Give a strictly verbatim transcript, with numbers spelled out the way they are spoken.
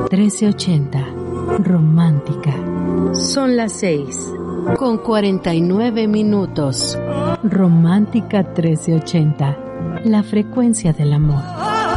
trece ochenta. Romántica. Son las seis con cuarenta y nueve minutos. Romántica trece ochenta. La frecuencia del amor.